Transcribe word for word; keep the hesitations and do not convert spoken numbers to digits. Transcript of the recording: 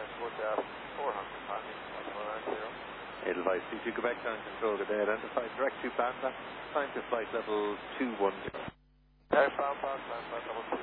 four hundred landing, one nine zero. Edelweiss C two, Quebec, down control, good day, identified, direct to Panda, climb to flight level two one zero. Airbound, pass, land, level